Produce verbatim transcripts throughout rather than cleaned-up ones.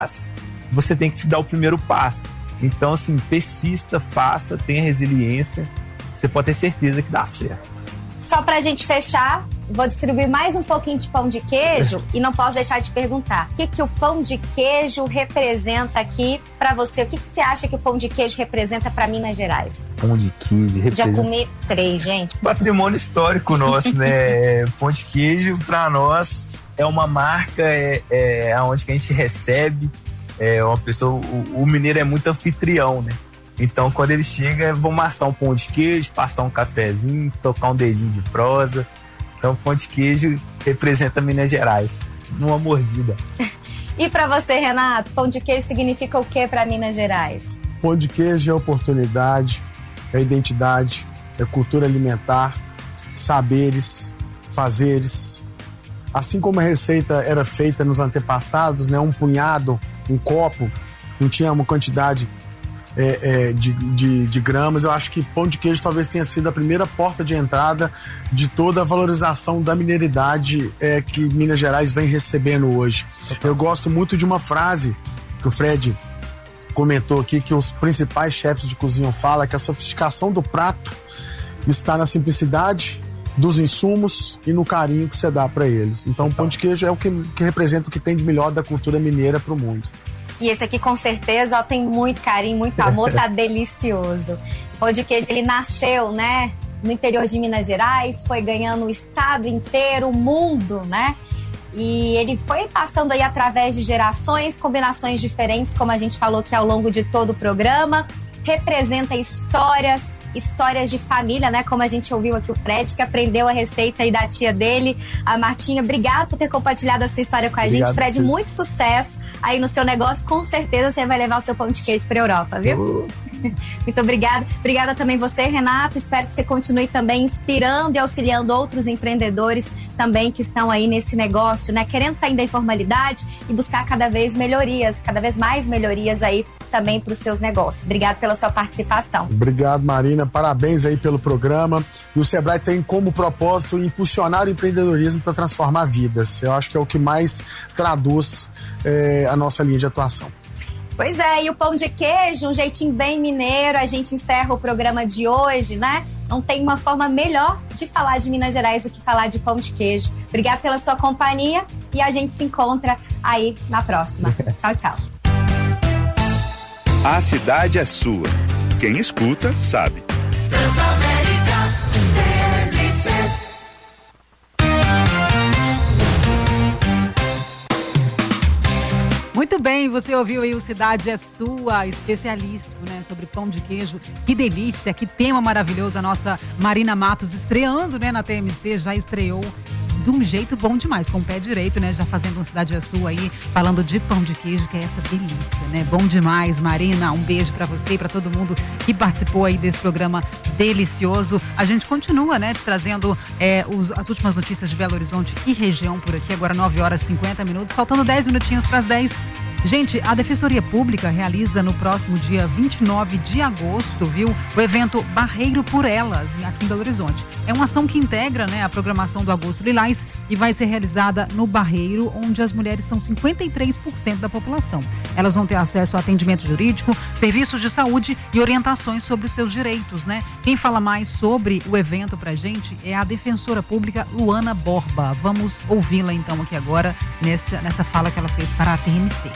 você tem que dar o primeiro passo. Então, assim, persista, faça, tenha resiliência, você pode ter certeza que dá certo. Só pra gente fechar, vou distribuir mais um pouquinho de pão de queijo e não posso deixar de perguntar, o que, que o pão de queijo representa aqui pra você? O que, que você acha que o pão de queijo representa pra Minas Gerais? Pão de queijo representa... Já comi três, gente. Patrimônio histórico nosso, né? Pão de queijo, pra nós, é uma marca, é, é onde que a gente recebe, é uma pessoa, o, o mineiro é muito anfitrião, né? Então, quando ele chega, vamos assar um pão de queijo, passar um cafezinho, tocar um dedinho de prosa. Então, pão de queijo representa Minas Gerais, numa mordida. E para você, Renato, pão de queijo significa o que para Minas Gerais? Pão de queijo é oportunidade, é identidade, é cultura alimentar, saberes, fazeres. Assim como a receita era feita nos antepassados, né, um punhado, um copo, não tinha uma quantidade É, é, de, de, de gramas, eu acho que pão de queijo talvez tenha sido a primeira porta de entrada de toda a valorização da mineridade é, que Minas Gerais vem recebendo hoje. Eu gosto muito de uma frase que o Fred comentou aqui, que os principais chefes de cozinha falam, que a sofisticação do prato está na simplicidade dos insumos e no carinho que você dá para eles. Então o pão de queijo é o que, que representa o que tem de melhor da cultura mineira para o mundo. E esse aqui, com certeza, ó, tem muito carinho, muito amor, tá delicioso. O pão de queijo, ele nasceu, né, no interior de Minas Gerais, foi ganhando o estado inteiro, o mundo, né? E ele foi passando aí através de gerações, combinações diferentes, como a gente falou aqui ao longo de todo o programa. Representa histórias, histórias de família, né? Como a gente ouviu aqui o Fred, que aprendeu a receita aí da tia dele, a Martinha. Obrigado por ter compartilhado a sua história com a Obrigado, gente. Fred, vocês. Muito sucesso aí no seu negócio. Com certeza você vai levar o seu pão de queijo para a Europa, viu? Uh. Muito obrigada. Obrigada também você, Renato. Espero que você continue também inspirando e auxiliando outros empreendedores também que estão aí nesse negócio, né? Querendo sair da informalidade e buscar cada vez melhorias, cada vez mais melhorias aí também para os seus negócios. Obrigado pela sua participação. Obrigado, Marina. Parabéns aí pelo programa. E o Sebrae tem como propósito impulsionar o empreendedorismo para transformar vidas. Eu acho que é o que mais traduz é, a nossa linha de atuação. Pois é, e o pão de queijo, um jeitinho bem mineiro, a gente encerra o programa de hoje, né? Não tem uma forma melhor de falar de Minas Gerais do que falar de pão de queijo. Obrigada pela sua companhia e a gente se encontra aí na próxima. Tchau, tchau. A cidade é sua. Quem escuta, sabe. Transamérica T M C. Muito bem, você ouviu aí o Cidade é Sua, especialíssimo, né, sobre pão de queijo. Que delícia, que tema maravilhoso. A nossa Marina Matos estreando, né, na T M C, já estreou de um jeito bom demais, com o pé direito, né, já fazendo um Cidade é Sua aí, falando de pão de queijo, que é essa delícia, né, bom demais, Marina, um beijo pra você e pra todo mundo que participou aí desse programa delicioso. A gente continua, né, te trazendo é, os, as últimas notícias de Belo Horizonte e região por aqui, agora nove horas e cinquenta minutos, faltando dez minutinhos para as dez. Gente, a Defensoria Pública realiza no próximo dia vinte e nove de agosto, viu, o evento Barreiro por Elas, aqui em Belo Horizonte. É uma ação que integra, né, a programação do Agosto Lilás e vai ser realizada no Barreiro, onde as mulheres são cinquenta e três por cento da população. Elas vão ter acesso a atendimento jurídico, serviços de saúde e orientações sobre os seus direitos, né? Quem fala mais sobre o evento pra gente é a Defensora Pública Luana Borba. Vamos ouvi-la então aqui agora nessa, nessa fala que ela fez para a T M C.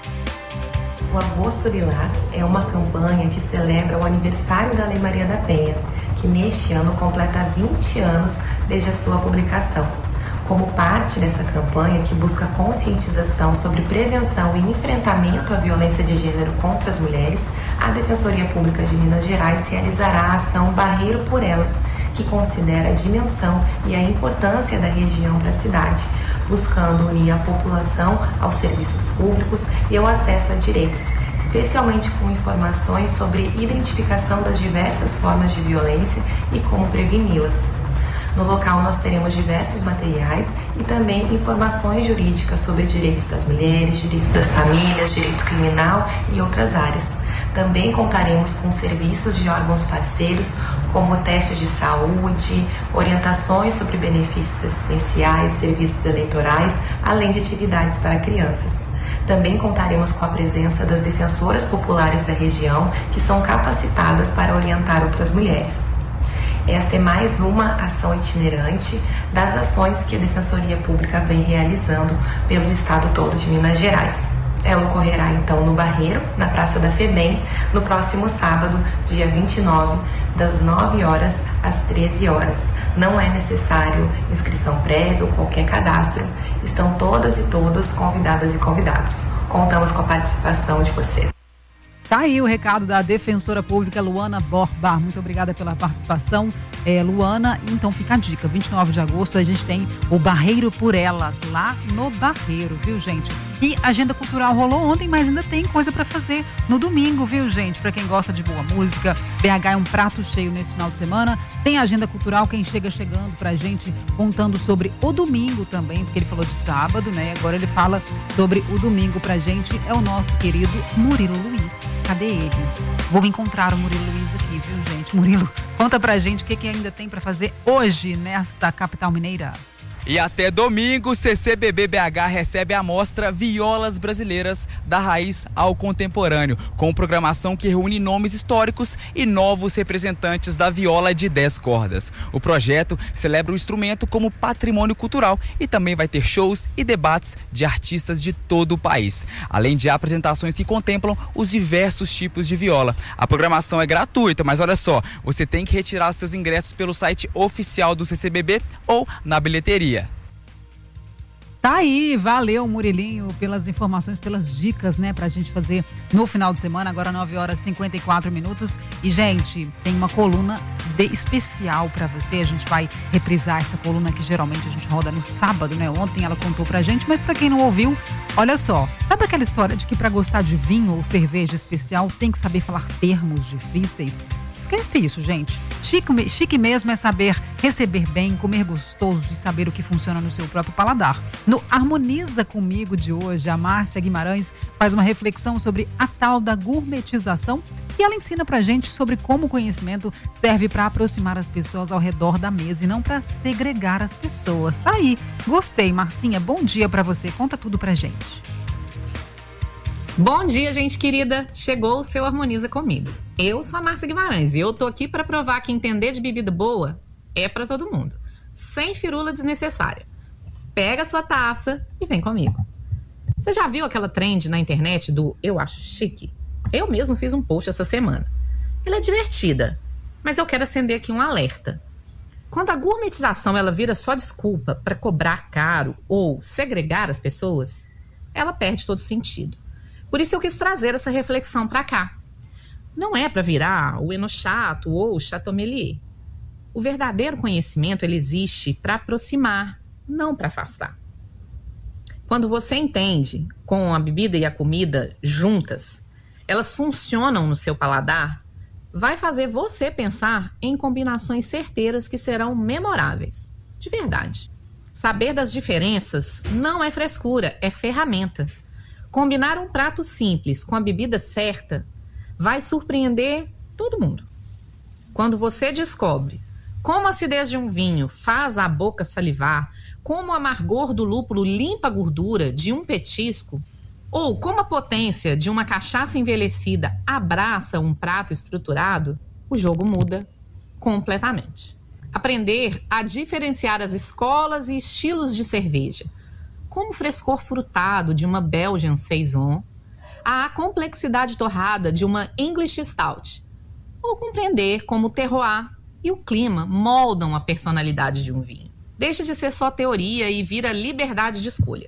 O Agosto Lilás é uma campanha que celebra o aniversário da Lei Maria da Penha, que neste ano completa vinte anos desde a sua publicação. Como parte dessa campanha que busca conscientização sobre prevenção e enfrentamento à violência de gênero contra as mulheres, a Defensoria Pública de Minas Gerais realizará a ação Barreiro por Elas, que considera a dimensão e a importância da região para a cidade, buscando unir a população aos serviços públicos e ao acesso a direitos, especialmente com informações sobre identificação das diversas formas de violência e como preveni-las. No local nós teremos diversos materiais e também informações jurídicas sobre direitos das mulheres, direitos das famílias, direito criminal e outras áreas. Também contaremos com serviços de órgãos parceiros, como testes de saúde, orientações sobre benefícios assistenciais, serviços eleitorais, além de atividades para crianças. Também contaremos com a presença das defensoras populares da região, que são capacitadas para orientar outras mulheres. Esta é mais uma ação itinerante das ações que a Defensoria Pública vem realizando pelo estado todo de Minas Gerais. Ela ocorrerá então no Barreiro, na Praça da FEBEM, no próximo sábado, dia vinte e nove, das nove horas às treze horas. Não é necessário inscrição prévia ou qualquer cadastro. Estão todas e todos convidadas e convidados. Contamos com a participação de vocês. Tá aí o recado da defensora pública Luana Borba. Muito obrigada pela participação, é, Luana. Então fica a dica, vinte e nove de agosto a gente tem o Barreiro por Elas, lá no Barreiro, viu, gente? E a agenda cultural rolou ontem, mas ainda tem coisa pra fazer no domingo, viu, gente? Pra quem gosta de boa música, B H é um prato cheio nesse final de semana. Tem a agenda cultural, quem chega chegando pra gente, contando sobre o domingo também, porque ele falou de sábado, né? Agora ele fala sobre o domingo pra gente, é o nosso querido Murilo Luiz. Cadê ele? Vou encontrar o Murilo Luiz aqui, viu, gente? Murilo, conta pra gente o que, que ainda tem pra fazer hoje nesta capital mineira. E até domingo, o C C B B B H recebe a mostra Violas Brasileiras, da Raiz ao Contemporâneo, com programação que reúne nomes históricos e novos representantes da viola de dez cordas. O projeto celebra o instrumento como patrimônio cultural e também vai ter shows e debates de artistas de todo o país, além de apresentações que contemplam os diversos tipos de viola. A programação é gratuita, mas olha só, você tem que retirar seus ingressos pelo site oficial do C C B B ou na bilheteria. Tá aí, valeu Murilinho pelas informações, pelas dicas, né, pra gente fazer no final de semana, agora nove horas e cinquenta e quatro minutos. E, gente, tem uma coluna de especial pra você, a gente vai reprisar essa coluna que geralmente a gente roda no sábado, né, ontem ela contou pra gente, mas pra quem não ouviu, olha só, sabe aquela história de que pra gostar de vinho ou cerveja especial tem que saber falar termos difíceis? Esquece isso, gente. Chique, chique mesmo é saber receber bem, comer gostoso e saber o que funciona no seu próprio paladar. No Harmoniza Comigo de hoje, a Márcia Guimarães faz uma reflexão sobre a tal da gourmetização e ela ensina pra gente sobre como o conhecimento serve para aproximar as pessoas ao redor da mesa e não para segregar as pessoas. Tá aí. Gostei, Marcinha. Bom dia pra você. Conta tudo pra gente. Bom dia, gente querida. Chegou o seu Harmoniza Comigo. Eu sou a Márcia Guimarães e eu tô aqui para provar que entender de bebida boa é para todo mundo, sem firula desnecessária. Pega a sua taça e vem comigo. Você já viu aquela trend na internet do eu acho chique? Eu mesmo fiz um post essa semana. Ela é divertida, mas eu quero acender aqui um alerta. Quando a gourmetização ela vira só desculpa para cobrar caro ou segregar as pessoas, ela perde todo sentido. Por isso eu quis trazer essa reflexão para cá. Não é para virar o enochato ou o chatomelier. O verdadeiro conhecimento ele existe para aproximar, não para afastar. Quando você entende com a bebida e a comida juntas, elas funcionam no seu paladar, vai fazer você pensar em combinações certeiras que serão memoráveis. De verdade. Saber das diferenças não é frescura, é ferramenta. Combinar um prato simples com a bebida certa vai surpreender todo mundo. Quando você descobre como a acidez de um vinho faz a boca salivar, como o amargor do lúpulo limpa a gordura de um petisco, ou como a potência de uma cachaça envelhecida abraça um prato estruturado, o jogo muda completamente. Aprender a diferenciar as escolas e estilos de cerveja, como o frescor frutado de uma Belgian Saison, a complexidade torrada de uma English Stout, ou compreender como o terroir e o clima moldam a personalidade de um vinho. Deixa de ser só teoria e vira liberdade de escolha.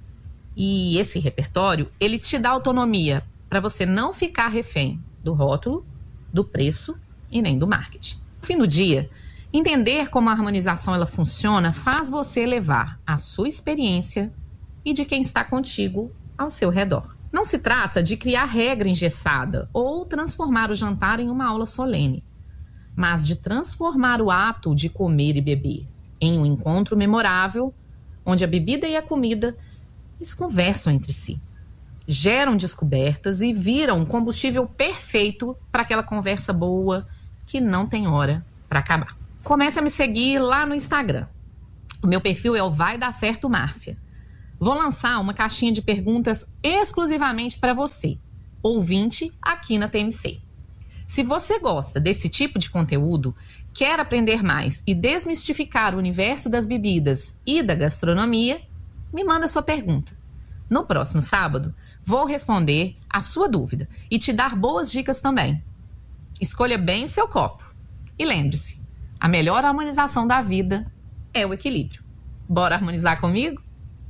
E esse repertório, ele te dá autonomia para você não ficar refém do rótulo, do preço e nem do marketing. No fim do dia, entender como a harmonização ela funciona faz você levar a sua experiência e de quem está contigo ao seu redor. Não se trata de criar regra engessada ou transformar o jantar em uma aula solene, mas de transformar o ato de comer e beber em um encontro memorável, onde a bebida e a comida eles conversam entre si, geram descobertas e viram um combustível perfeito para aquela conversa boa que não tem hora para acabar. Comece a me seguir lá no Instagram. O meu perfil é o Vai Dar Certo Márcia. vou lançar uma caixinha de perguntas exclusivamente para você, ouvinte aqui na T M C. Se você gosta desse tipo de conteúdo, quer aprender mais e desmistificar o universo das bebidas e da gastronomia, me manda sua pergunta. No próximo sábado, vou responder a sua dúvida e te dar boas dicas também. Escolha bem o seu copo. E lembre-se, a melhor harmonização da vida é o equilíbrio. Bora harmonizar comigo?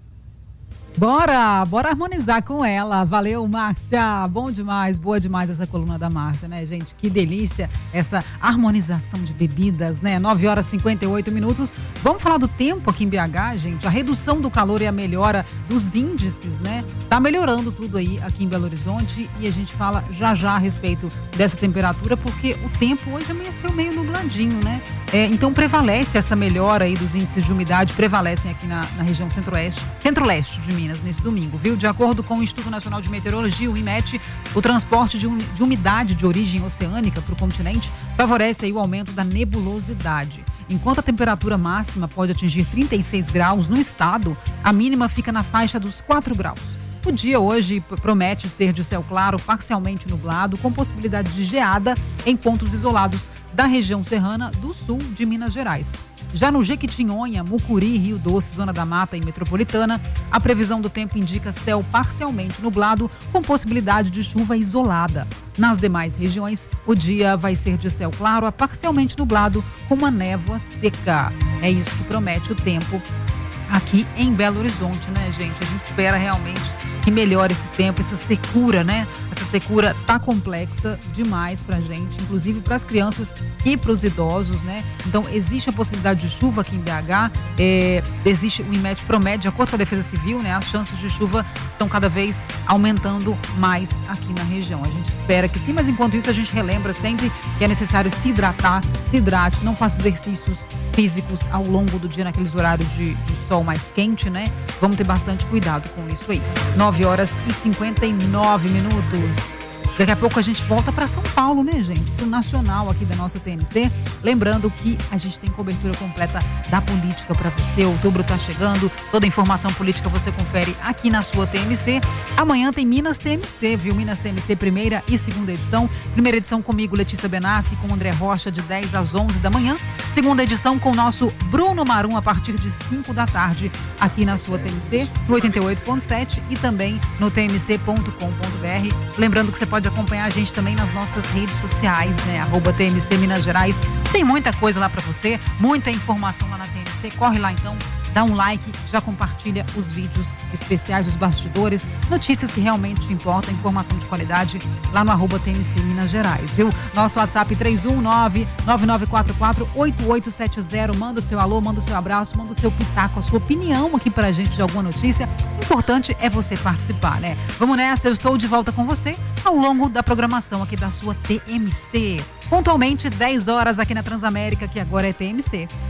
Bora, bora harmonizar com ela. Valeu, Márcia. Bom demais, boa demais essa coluna da Márcia, né, gente? Que delícia essa harmonização de bebidas, né? nove horas e cinquenta e oito minutos. Vamos falar do tempo aqui em B H, gente? A redução do calor e a melhora dos índices, né? Tá melhorando tudo aí aqui em Belo Horizonte e a gente fala já já a respeito dessa temperatura, porque o tempo hoje amanheceu meio nubladinho, né? É, então prevalece essa melhora aí dos índices de umidade, prevalecem aqui na, na região centro-oeste, centro-leste de Minas nesse domingo, viu? De acordo com o Instituto Nacional de Meteorologia, o IMET, o transporte de, um, de umidade de origem oceânica para o continente favorece aí o aumento da nebulosidade. Enquanto a temperatura máxima pode atingir trinta e seis graus no estado, a mínima fica na faixa dos quatro graus. O dia hoje promete ser de céu claro, parcialmente nublado, com possibilidade de geada em pontos isolados da região serrana do sul de Minas Gerais. Já no Jequitinhonha, Mucuri, Rio Doce, Zona da Mata e Metropolitana, a previsão do tempo indica céu parcialmente nublado, com possibilidade de chuva isolada. Nas demais regiões, o dia vai ser de céu claro a parcialmente nublado, com uma névoa seca. É isso que promete o tempo aqui em Belo Horizonte, né, gente? A gente espera realmente que melhore esse tempo, essa secura, né? Essa secura tá complexa demais pra gente, inclusive para as crianças e para os idosos, né? Então, existe a possibilidade de chuva aqui em B H, é, existe, o IMET promete, de acordo com a Defesa Civil, né? As chances de chuva estão cada vez aumentando mais aqui na região. A gente espera que sim, mas enquanto isso a gente relembra sempre que é necessário se hidratar, se hidrate, não faça exercícios físicos ao longo do dia naqueles horários de, de sol mais quente, né? Vamos ter bastante cuidado com isso aí. nove horas e cinquenta e nove minutos. Daqui a pouco a gente volta para São Paulo, né, gente? Pro nacional aqui da nossa T M C. Lembrando que a gente tem cobertura completa da política para você. Outubro tá chegando, toda a informação política você confere aqui na sua T M C. Amanhã tem Minas T M C, viu? Minas T M C primeira e segunda edição. Primeira edição comigo, Letícia Benassi, com André Rocha, de dez às onze da manhã. Segunda edição com o nosso Bruno Marum, a partir de cinco da tarde, aqui na sua T M C, no oitenta e oito ponto sete e também no t m c ponto com ponto b r. Lembrando que você pode acompanhar a gente também nas nossas redes sociais, né? Arroba T M C Minas Gerais. Tem muita coisa lá para você, muita informação lá na T M C. Corre lá então, dá um like, já compartilha os vídeos especiais, os bastidores, notícias que realmente te importam, informação de qualidade lá no arroba T M C Minas Gerais, viu? Nosso WhatsApp três um nove, nove nove quatro quatro, oito oito sete zero. Manda o seu alô, manda o seu abraço, manda o seu pitaco, a sua opinião aqui pra gente de alguma notícia. O importante é você participar, né? Vamos nessa, eu estou de volta com você ao longo da programação aqui da sua T M C. Pontualmente dez horas aqui na Transamérica, que agora é T M C.